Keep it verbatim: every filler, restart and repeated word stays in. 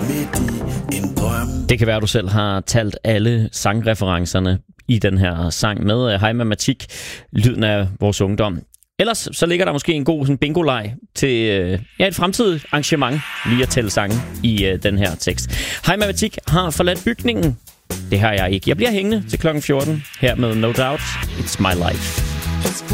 midt i en drøm. Det kan være, at du selv har talt alle sangreferencerne i den her sang med Hej Matematik, lyden af vores ungdom. Ellers så ligger der måske en god sådan bingo-leg til øh, ja, et fremtidigt arrangement, lige at tælle sange i øh, den her tekst. Hej Matematik har forladt bygningen. Det har jeg ikke. Jeg bliver hængende til klokken fjorten her med No Doubt, It's My Life.